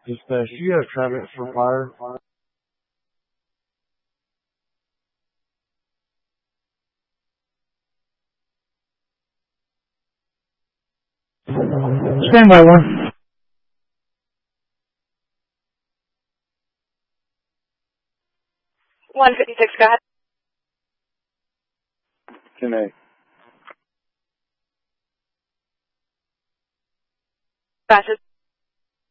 Dispatch, do you have traffic for fire? Stand by one. 156, go ahead. 10-8. Dispatches.